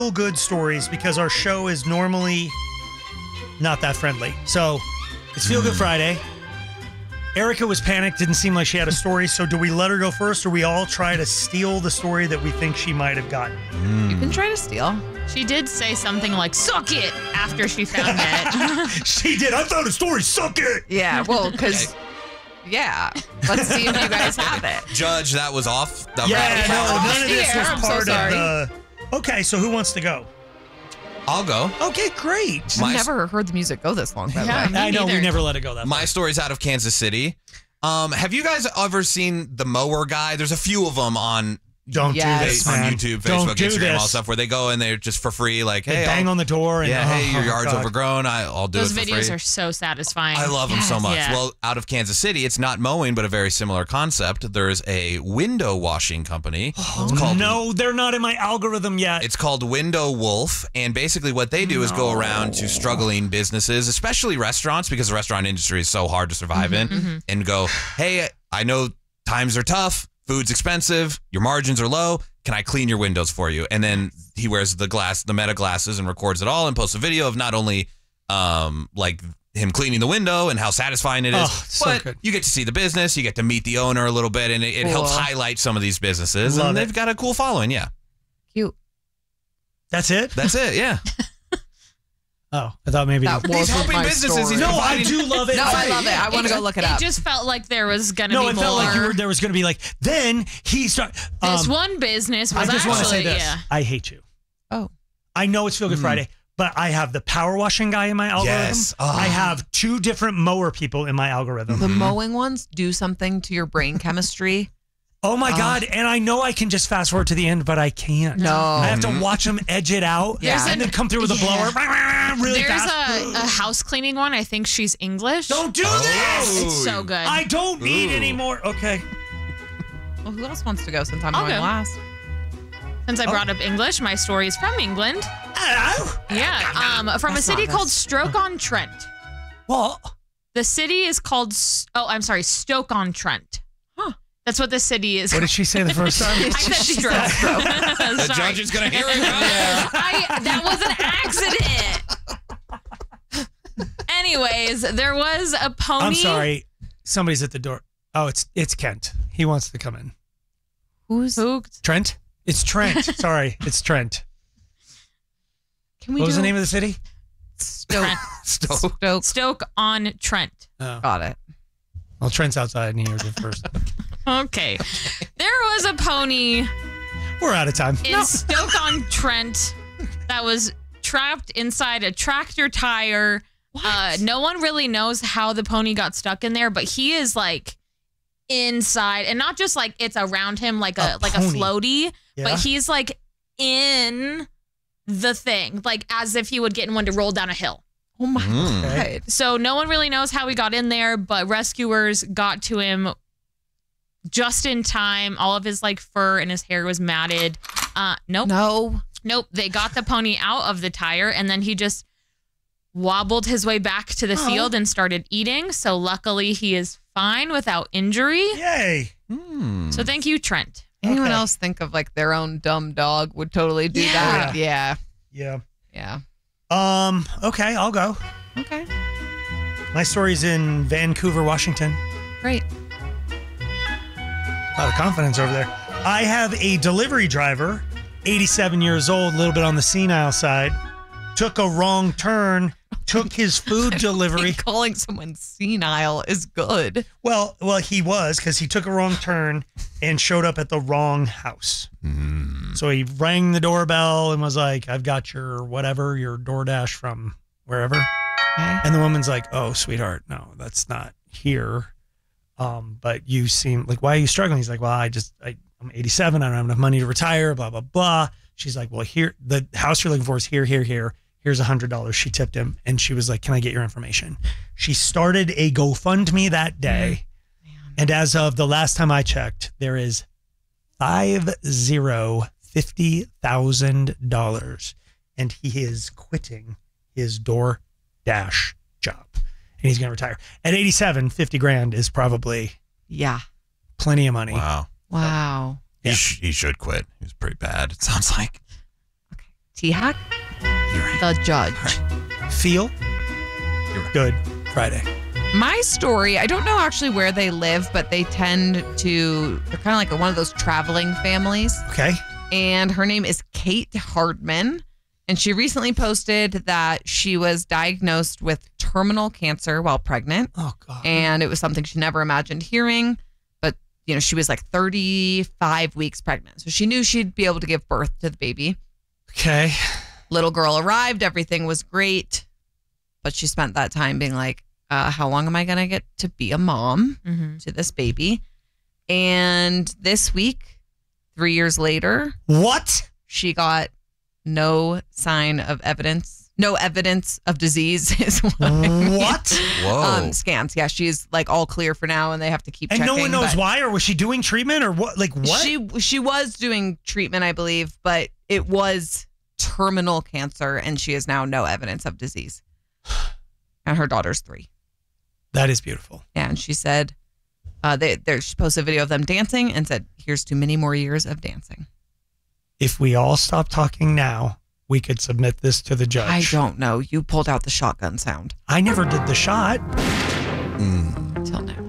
good stories because our show is normally not that friendly. So it's Feel Good Friday. Erica was panicked, didn't seem like she had a story. So do we let her go first, or we all try to steal the story that we think she might have gotten? You can try to steal. She did say something like, suck it, after she found it. She did. I found a story. Suck it. Yeah, well, because, let's see if you guys have it. Judge, that was off. None of this was I'm so part sorry. of the... Okay, so who wants to go? I'll go. Okay, great. I've never heard the music go this long, by the way. Me I know, we neither. never let it go that My far. story's out of Kansas City. Have you guys ever seen the mower guy? There's a few of them on Don't do this, on man. YouTube, Don't Facebook, do Instagram, this. all stuff where they go and they're just for free, like, They hey, bang on the door. And, hey, your yard's God. overgrown. I'll do Those it for videos free. are so satisfying. I love them so much. Yeah. Well, out of Kansas City, it's not mowing, but a very similar concept. There's a window washing company. It's called No, they're not in my algorithm yet. It's called Window Wolf, and basically what they do is go around to struggling businesses, especially restaurants, because the restaurant industry is so hard to survive in, and go, hey, I know times are tough, food's expensive, your margins are low, can I clean your windows for you? And then he wears the Meta glasses and records it all and posts a video of not only like him cleaning the window and how satisfying it is, so but good. you get to see the business, you get to meet the owner a little bit, and it helps highlight some of these businesses. Love and it. they've got a cool following, yeah. Cute. That's it? That's it, yeah. Oh, I thought maybe... That He's wasn't helping my businesses. story. He's No, I providing- do love it. No, I love it. I want to go look it up. It just felt like there was going to No, be it more. felt like there was going to be like... Then he started... This one business was I just want to say actually, this. yeah. I hate you. Oh. I know it's Feel Good Friday, but I have the power washing guy in my algorithm. Yes. Oh. I have 2 different mower people in my algorithm. The mowing ones do something to your brain chemistry. Oh my God. And I know I can just fast forward to the end, but I can't. No. I have to watch them edge it out Yeah. and then come through with a blower really There's fast. a house cleaning one. I think she's English. Don't do Oh. this. It's so good. I don't need any more. Okay. Well, who else wants to go since I'm I'll going go. last? Since I brought up English, my story is from England. Hello. Yeah, from a city called Stoke-on-Trent. What? The city is called, Stoke-on-Trent. Huh. That's what the city is. What did she say the first time? I said stroke. The Sorry. judge is going to hear it. That was an accident. Anyways, there was a pony. I'm sorry. Somebody's at the door. Oh, it's Kent. He wants to come in. Who? Trent? It's Trent. Sorry, it's Trent. Can we What was do the name of the city? Stoke? Stoke. Stoke-on-Trent. Oh. Got it. Well, Trent's outside and he hears it first. Okay. There was a pony We're out of time. in Stoke-on-Trent that was trapped inside a tractor tire. No one really knows how the pony got stuck in there, but he is like inside, and not just like it's around him like a pony. floaty, Yeah. but he's like in the thing, like as if he would get in one to roll down a hill. Oh my Okay. God. So no one really knows how he got in there, but rescuers got to him just in time. All of his like fur and his hair was matted. Nope. No. They got the pony out of the tire, and then he just wobbled his way back to the field and started eating. So luckily he is fine without injury. Yay. So thank you, Trent. Anyone Okay. else think of like their own dumb dog would totally do Yeah. that? Yeah. Yeah. Yeah. Okay, I'll go. Okay. My story's in Vancouver, Washington. Great. A lot of confidence over there. I have a delivery driver, 87 years old, a little bit on the senile side, took a wrong turn, took his food delivery. Calling someone senile is good. Well, he was, because he took a wrong turn and showed up at the wrong house. So he rang the doorbell and was like, I've got your whatever, your DoorDash from wherever. And the woman's like, oh, sweetheart, no, that's not here. But you seem like, why are you struggling? He's like, well, I'm 87. I don't have enough money to retire, blah, blah, blah. She's like, well, here, the house you're looking for is here. Here's $100. She tipped him. And she was like, can I get your information? She started a GoFundMe that day. And as of the last time I checked, there is $50,000. And he is quitting his DoorDash job. And he's going to retire. At 87, 50 grand is probably plenty of money. Wow. Wow. Yeah. He should quit. He was pretty bad, it sounds like. T-Hack, You're right. the judge. Feel You're right. good Friday. My story, I don't know actually where they live, but they're kind of like one of those traveling families. Okay. And her name is Kate Hardman. And she recently posted that she was diagnosed with terminal cancer while pregnant. Oh, God. And it was something she never imagined hearing. But, she was like 35 weeks pregnant. So she knew she'd be able to give birth to the baby. Okay. Little girl arrived. Everything was great. But she spent that time being like, how long am I going to get to be a mom to this baby? And this week, 3 years later, What? she got no evidence of disease is what I mean. What? Whoa. Scans. Yeah, she's like all clear for now, and they have to keep And checking. no one knows but why, or was she doing treatment, or what? Like what? She was doing treatment, I believe, but it was terminal cancer, and she has now no evidence of disease. And her daughter's 3. That is beautiful. Yeah, and she said she posted a video of them dancing and said, "Here's to many more years of dancing." If we all stop talking now, we could submit this to the judge. I don't know. You pulled out the shotgun sound. I never did the shot. Until now.